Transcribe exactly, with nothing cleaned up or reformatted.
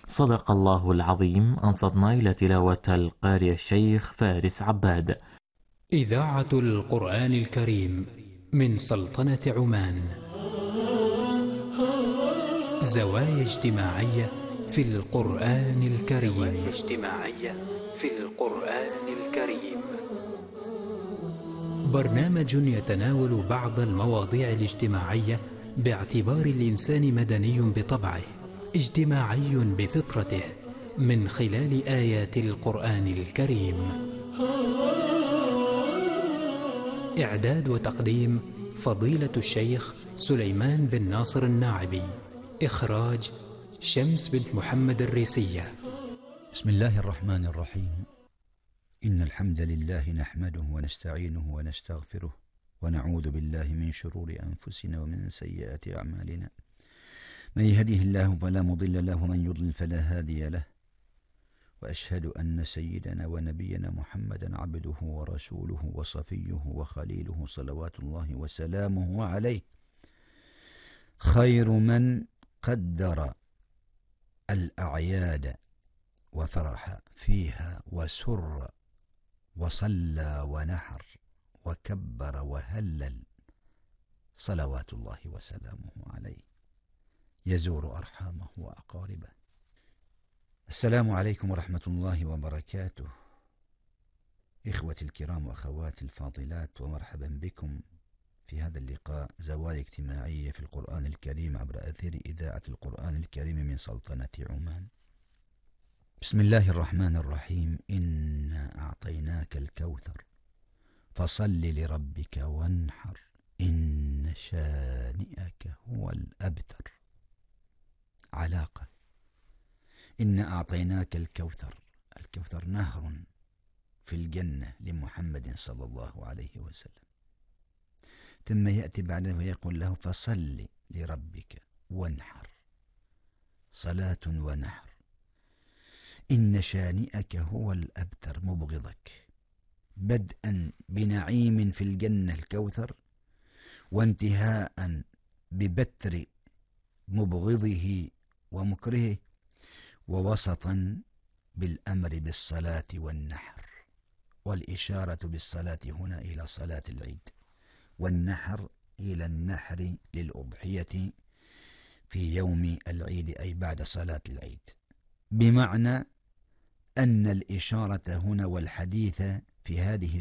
صدق الله العظيم. أنصتنا إلى تلاوة القارئ الشيخ فارس عباد. إذاعة القرآن الكريم من سلطنة عمان. زوايا اجتماعية في القرآن الكريم. زوايا اجتماعية في القرآن الكريم. برنامج يتناول بعض المواضيع الاجتماعية باعتبار الإنسان مدني بطبعه، اجتماعي بفطرته، من خلال آيات القرآن الكريم. إعداد وتقديم فضيلة الشيخ سليمان بن ناصر الناعبي. إخراج شمس بنت محمد الريسية. بسم الله الرحمن الرحيم. إن الحمد لله نحمده ونستعينه ونستغفره ونعوذ بالله من شرور أنفسنا ومن سيئات أعمالنا. من يهده الله فلا مضل له ومن يضلل فلا هادي له. وأشهد أن سيدنا ونبينا محمدا عبده ورسوله وصفيه وخليله صلوات الله وسلامه عليه، خير من قدر الأعياد وفرح فيها وسر وصلى ونحر وكبر وهلل، صلوات الله وسلامه عليه، يزور أرحامه وأقاربه. السلام عليكم ورحمة الله وبركاته. إخوتي الكرام وأخواتي الفاضلات، ومرحبا بكم في هذا اللقاء، زوايا اجتماعية في القرآن الكريم عبر أثير إذاعة القرآن الكريم من سلطنة عمان. بسم الله الرحمن الرحيم. إنا أعطيناك الكوثر فصل لربك وانحر إن شانئك هو الأبتر. علاقة. إنا أعطيناك الكوثر، الكوثر نهر في الجنة لمحمد صلى الله عليه وسلم، ثم يأتي بعده ويقول له فصل لربك وانحر، صلاة ونحر. إن شانئك هو الأبتر، مبغضك، بدءا بنعيم في الجنة الكوثر، وانتهاء ببتر مبغضه ومكرهه، ووسطا بالأمر بالصلاة والنحر. والإشارة بالصلاة هنا إلى صلاة العيد، والنحر إلى النحر للأضحية في يوم العيد أي بعد صلاة العيد، بمعنى أن الإشارة هنا والحديث في هذه